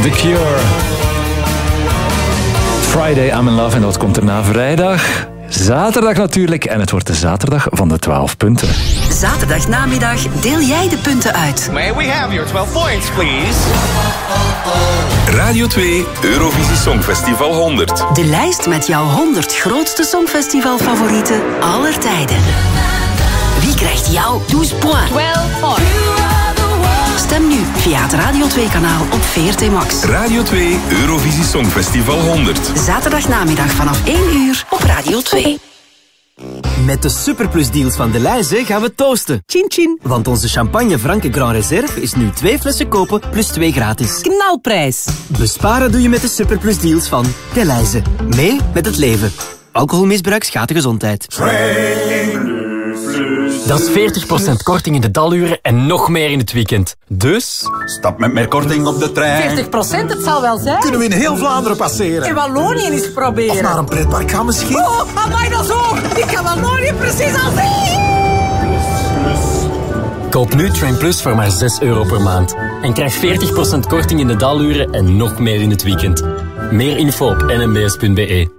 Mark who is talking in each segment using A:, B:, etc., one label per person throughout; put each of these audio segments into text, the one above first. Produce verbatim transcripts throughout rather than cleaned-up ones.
A: The Cure. Friday, I'm in Love. En wat komt er na vrijdag? Zaterdag natuurlijk. En het wordt de zaterdag van de twaalf punten.
B: Zaterdagnamiddag deel jij de punten uit.
C: May we have your twelve points, please?
D: Radio twee Eurovisie Songfestival honderd.
B: De lijst met jouw honderd grootste songfestivalfavorieten aller tijden. Wie krijgt jouw twaalf points?
E: twaalf points.
B: Stem nu via het Radio twee-kanaal op V R T Max.
D: Radio twee Eurovisie Songfestival honderd.
B: Zaterdagnamiddag vanaf één uur op Radio twee.
F: Met de Superplus deals van Delhaize gaan we toosten. Chin chin. Want onze champagne Franke Grand Reserve is nu twee flessen kopen plus twee gratis.
G: Knalprijs.
F: Besparen doe je met de Superplus deals van Delhaize. Mee met het leven. Alcoholmisbruik schaadt de gezondheid.
H: Dat is veertig procent korting in de daluren en nog meer in het weekend. Dus...
I: Stap met meer korting op de trein.
G: veertig procent, het zal wel zijn.
I: Kunnen we in heel Vlaanderen passeren?
G: In Wallonië eens proberen.
I: Of naar een pretpark gaan misschien?
G: Oh, amai, dat is hoog. Ik kan Wallonië precies al zien.
H: Koop nu Train Plus voor maar zes euro per maand. En krijg veertig procent korting in de daluren en nog meer in het weekend. Meer info op n m b s punt b e.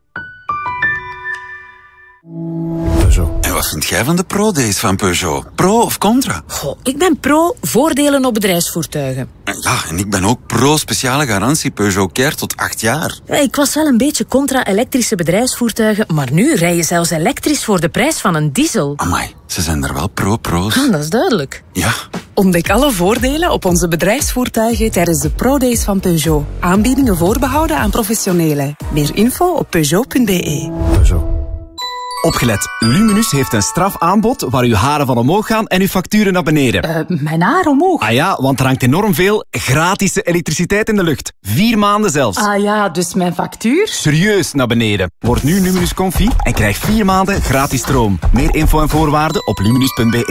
J: En wat vind jij van de Pro-days van Peugeot? Pro of contra?
K: Goh, ik ben pro voordelen op bedrijfsvoertuigen.
J: Ja, en ik ben ook pro speciale garantie Peugeot Care tot acht jaar.
K: Ja, ik was wel een beetje contra elektrische bedrijfsvoertuigen, maar nu rij je zelfs elektrisch voor de prijs van een diesel.
J: Amai, ze zijn er wel pro-pro's.
K: Ah, dat is duidelijk.
J: Ja.
L: Ontdek alle voordelen op onze bedrijfsvoertuigen tijdens de Pro-days van Peugeot. Aanbiedingen voorbehouden aan professionelen. Meer info op peugeot punt b e.
F: Peugeot. Opgelet, Luminus heeft een strafaanbod waar uw haren van omhoog gaan en uw facturen naar beneden.
L: Uh, mijn haar omhoog?
F: Ah ja, want er hangt enorm veel gratis elektriciteit in de lucht. Vier maanden zelfs.
L: Ah ja, dus mijn factuur?
F: Serieus naar beneden. Word nu Luminus Confi en krijg vier maanden gratis stroom. Meer info en voorwaarden op luminus punt b e.